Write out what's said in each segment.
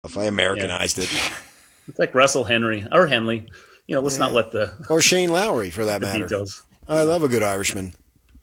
If I Americanized it. It's like Russell Henry or Henley. Let's not let the or Shane Lowry for that matter. Details. I love a good Irishman.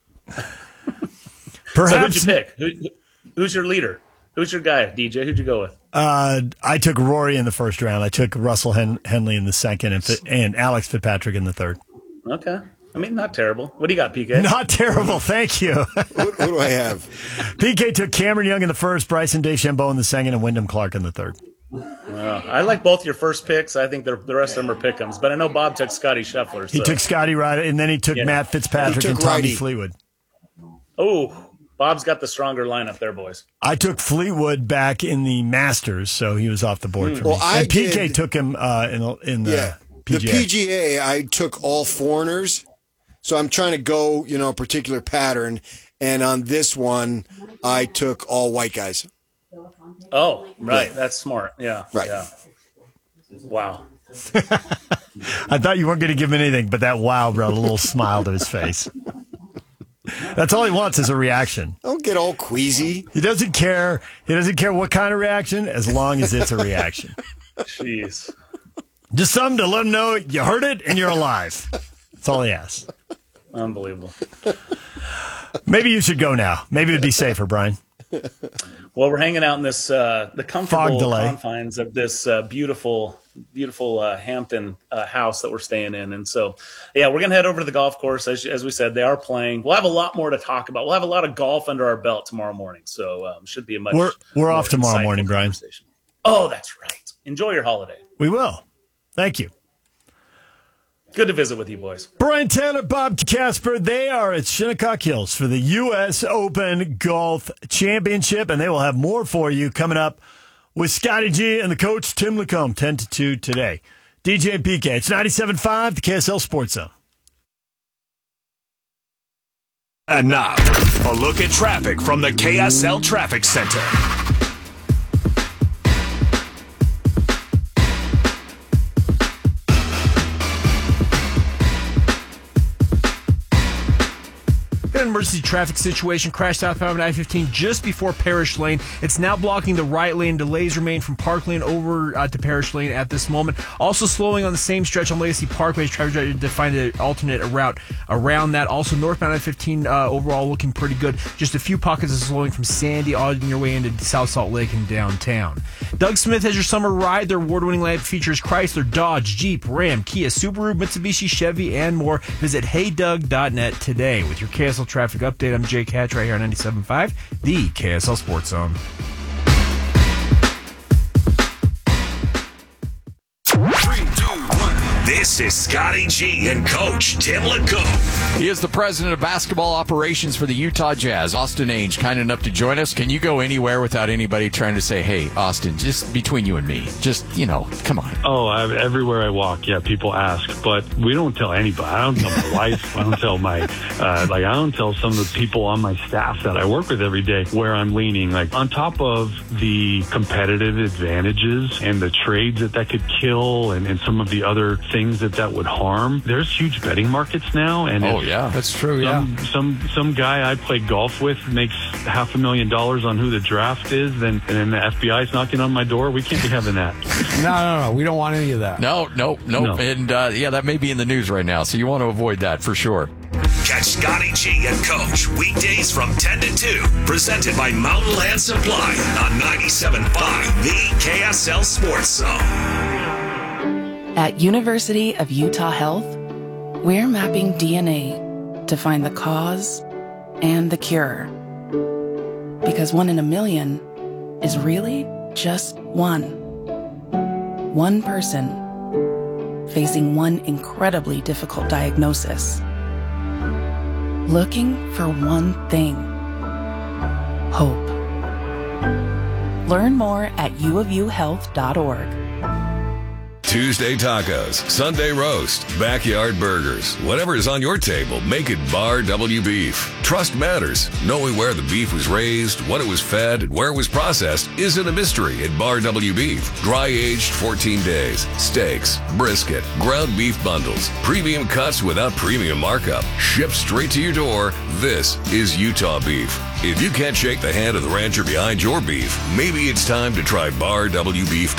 Perhaps. So who'd you pick? Who's your leader? Who's your guy, DJ? Who'd you go with? I took Rory in the first round. I took Russell Henley in the second, and Alex Fitzpatrick in the third. Okay. Not terrible. What do you got, PK? Not terrible, thank you. Who do I have? PK took Cameron Young in the first, Bryson DeChambeau in the second, and Wyndham Clark in the third. I like both your first picks. I think the rest of them are pick-ems. But I know Bob took Scotty Scheffler. So. He took Scotty Ryder, and then he took Matt Fitzpatrick and Tommy Fleetwood. Oh, Bob's got the stronger lineup there, boys. I took Fleetwood back in the Masters, so he was off the board for me. And PK took him in the PGA. The PGA, I took all foreigners. So I'm trying to go, a particular pattern. And on this one, I took all white guys. Oh, right. Yeah. That's smart. Yeah. Right. Yeah. Wow. I thought you weren't going to give him anything, but that wow brought a little smile to his face. That's all he wants is a reaction. Don't get all queasy. He doesn't care. He doesn't care what kind of reaction, as long as it's a reaction. Jeez. Just something to let him know you heard it and you're alive. That's all he asks. Unbelievable. Maybe you should go now. Maybe it'd be safer, Brian. Well, we're hanging out in this the comfortable confines of this beautiful Hampton house that we're staying in, and so we're gonna head over to the golf course. As we said, they are playing. We'll have a lot more to talk about. We'll have a lot of golf under our belt tomorrow morning, so should be a much. We're off tomorrow morning, Brian. Oh, that's right. Enjoy your holiday. We will. Thank you. Good to visit with you, boys. Brian Tanner, Bob Casper, they are at Shinnecock Hills for the U.S. Open Golf Championship, and they will have more for you coming up with Scotty G and the coach, Tim Lacombe, 10 to 2 today. DJ and PK, it's 97.5, the KSL Sports Zone. And now, a look at traffic from the KSL Traffic Center. Emergency traffic situation. Crash southbound I-15 just before Parish Lane. It's now blocking the right lane. Delays remain from Park Lane over to Parish Lane at this moment. Also slowing on the same stretch on Legacy Parkway. Traffic trying to find an alternate route around that. Also northbound I-15 overall looking pretty good. Just a few pockets of slowing from Sandy on your way into South Salt Lake and downtown. Doug Smith has your summer ride. Their award-winning lineup features Chrysler, Dodge, Jeep, Ram, Kia, Subaru, Mitsubishi, Chevy, and more. Visit heydoug.net today with your KSL traffic update. I'm Jake Hatch right here on 97.5, the KSL Sports Zone. This is Scotty G and Coach Tim Lacombe. He is the president of basketball operations for the Utah Jazz. Austin Ainge, kind enough to join us. Can you go anywhere without anybody trying to say, hey, Austin, just between you and me, just, come on. Oh, everywhere I walk, people ask, but we don't tell anybody. I don't tell my wife. I don't tell I don't tell some of the people on my staff that I work with every day where I'm leaning. Like, on top of the competitive advantages and the trades that could kill and some of the other things that would harm, there's huge betting markets now. And that's true. Some guy I play golf with makes $500,000 on who the draft is, and then the FBI's knocking on my door. We can't be having that. No. We don't want any of that. No. And that may be in the news right now, so you want to avoid that for sure. Catch Scotty G and Coach weekdays from 10 to 2. Presented by Mountain Land Supply on 97.5, the KSL Sports Zone. At University of Utah Health, we're mapping DNA to find the cause and the cure. Because 1 in a million is really just one. One person facing one incredibly difficult diagnosis. Looking for one thing: hope. Learn more at uofuhealth.org. Tuesday tacos, Sunday roast, backyard burgers. Whatever is on your table, make it Bar W Beef. Trust matters. Knowing where the beef was raised, what it was fed, and where it was processed isn't a mystery at Bar W Beef. Dry aged 14 days. Steaks, brisket, ground beef bundles, premium cuts without premium markup. Shipped straight to your door. This is Utah beef. If you can't shake the hand of the rancher behind your beef, maybe it's time to try BarWbeef.com.